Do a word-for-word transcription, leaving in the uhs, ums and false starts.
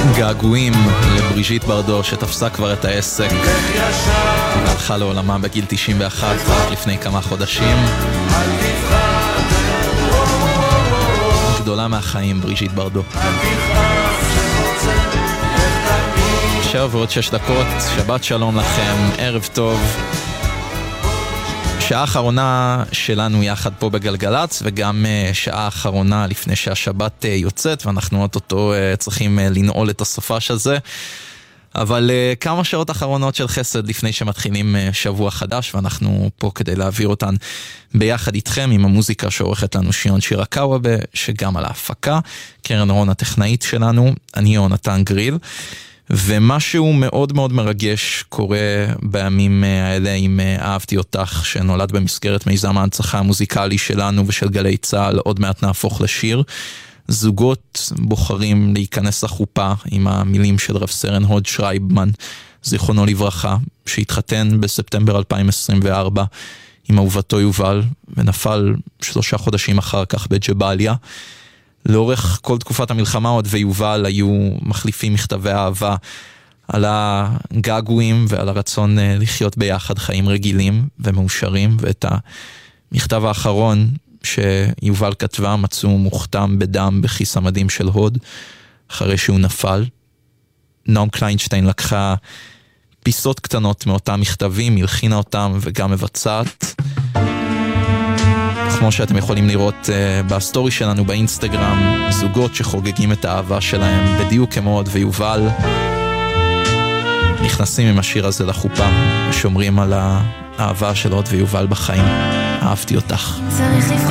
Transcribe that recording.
געגועים לבריז'יט ברדו שתפסה כבר את העסק והלכה לעולמה בגיל תשעים ואחת לפני כמה חודשים. גדולה מהחיים בריז'יט ברדו. שבע ועוד שש דקות, שבת שלום לכם, ערב טוב. שעה האחרונה שלנו יחד פה בגלגלץ, וגם שעה האחרונה לפני שהשבת יוצאת, ואנחנו אותו צריכים לנעול את הסופש הזה. אבל כמה שעות אחרונות של חסד לפני שמתחילים שבוע חדש, ואנחנו פה כדי להעביר אותן ביחד איתכם עם המוזיקה שעורכת לנו שיון שירקאווה, שגם על ההפקה, קרן רון הטכנאית שלנו, אני יונתן גריל. ומשהו מאוד מאוד מרגש קורה בימים האלה עם אהבתי אותך, שנולד במסגרת מיזם ההנצחה המוזיקלי שלנו ושל גלי צהל, עוד מעט נהפוך לשיר. זוגות בוחרים להיכנס לחופה עם המילים של רב סרן הוד שרייבמן, זיכרונו לברכה, שהתחתן בספטמבר אלפיים עשרים וארבע עם אהובתו יובל, ונפל שלושה חודשים אחר כך בג'באליה. לאורך כל תקופת המלחמה עוד ויובל היו מחליפים מכתבי אהבה על הגעגועים ועל הרצון לחיות ביחד חיים רגילים ומאושרים, ואת המכתב האחרון שיובל כתבה מצאו מוכתם בדם בכיס המדים של הוד אחרי שהוא נפל. נועם קליינשטיין לקחה פיסות קטנות מאותם מכתבים, הלחינה אותם וגם מבצעת, כמו שאתם יכולים לראות uh, בסטורי שלנו באינסטגרם, זוגות שחוגגים את האהבה שלהם בדיוק כמו הוד ויובל, נכנסים עם השיר הזה לחופה ושומרים על האהבה של הוד ויובל בחיים. אהבתי אותך. צריך